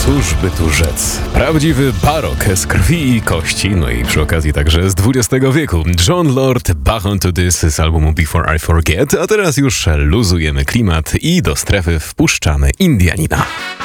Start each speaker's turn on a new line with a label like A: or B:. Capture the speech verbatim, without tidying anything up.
A: Cóż by tu rzec? Prawdziwy barok z krwi i kości, no i przy okazji także z dwudziestego wieku. Jon Lord, Back Onto This z albumu Before I Forget, a teraz już luzujemy klimat i do strefy wpuszczamy Indianina.